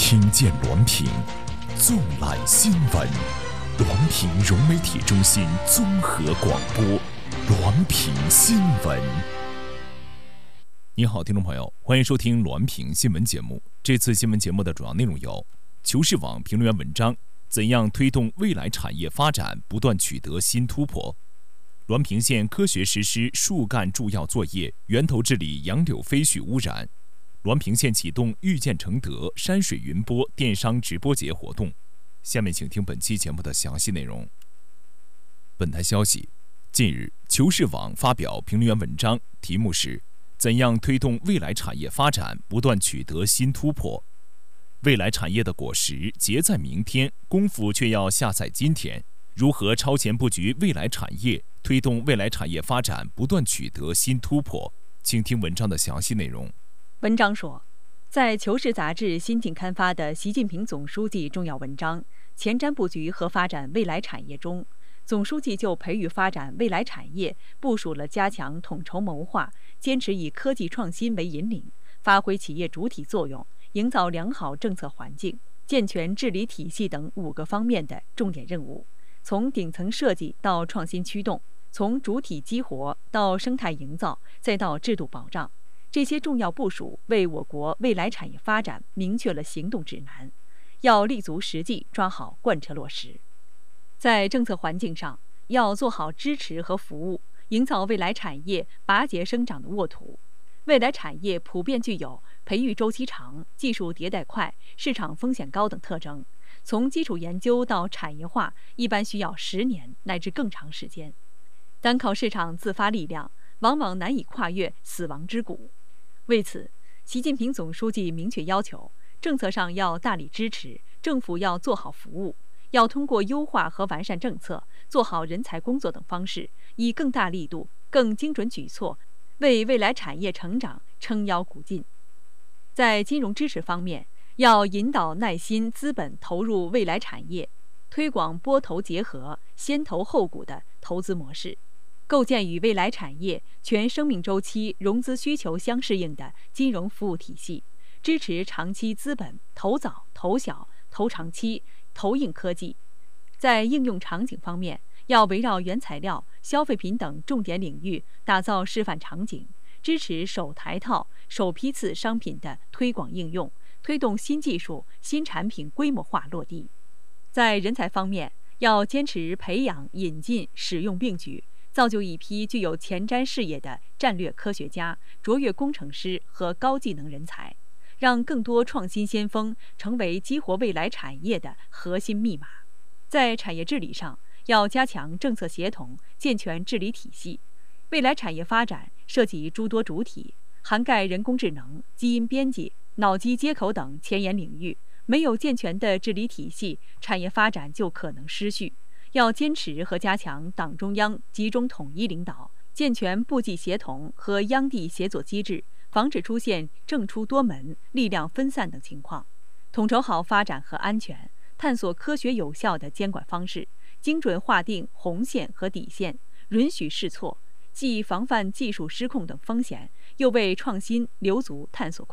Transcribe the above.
听见滦平，纵览新闻。滦平融媒体中心综合广播，滦平新闻。你好，听众朋友，欢迎收听滦平新闻节目。这次新闻节目的主要内容有：求是网评论员文章，怎样推动未来产业发展不断取得新突破；滦平县科学实施树干助药作业，源头治理杨柳飞絮污染；滦平县启动遇见承德山水云播电商直播节活动。下面请听本期节目的详细内容。本台消息，近日求是网发表评论员文章，题目是怎样推动未来产业发展不断取得新突破。未来产业的果实结在明天，功夫却要下在今天。如何超前布局未来产业，推动未来产业发展不断取得新突破？请听文章的详细内容。 文章说，在《求是》杂志新近刊发的习近平总书记重要文章《前瞻布局和发展未来产业》中，总书记就培育发展未来产业部署了加强统筹谋划、坚持以科技创新为引领、发挥企业主体作用、营造良好政策环境、健全治理体系等5个方面的重点任务。从顶层设计到创新驱动，从主体激活到生态营造，再到制度保障，这些重要部署为我国未来产业发展明确了行动指南，要立足实际，抓好贯彻落实。在政策环境上，要做好支持和服务，营造未来产业拔节生长的沃土。未来产业普遍具有培育周期长、技术迭代快、市场风险高等特征，从基础研究到产业化一般需要10年乃至更长时间。单靠市场自发力量，往往难以跨越死亡之谷。为此，习近平总书记明确要求，政策上要大力支持，政府要做好服务，要通过优化和完善政策、做好人才工作等方式，以更大力度、更精准举措，为未来产业成长撑腰鼓劲。在金融支持方面，要引导耐心资本投入未来产业，推广拨投结合、先投后股的投资模式，构建与未来产业全生命周期融资需求相适应的金融服务体系，支持长期资本投早、投小、投长期、投硬科技。在应用场景方面，要围绕原材料、消费品等重点领域打造示范场景，支持首台套、首批次商品的推广应用，推动新技术、新产品规模化落地。在人才方面，要坚持培养、引进、使用并举，造就一批具有前瞻视野的战略科学家、卓越工程师和高技能人才，让更多创新先锋成为激活未来产业的核心密码。在产业治理上，要加强政策协同，健全治理体系。未来产业发展涉及诸多主体，涵盖人工智能、基因编辑、脑机接口等前沿领域。没有健全的治理体系，产业发展就可能失序。要坚持和加强党中央集中统一领导，健全部际协同和央地协作机制，防止出现政出多门、力量分散等情况。统筹好发展和安全，探索科学有效的监管方式，精准划定红线和底线，允许试错，既防范技术失控等风险，又为创新留足探索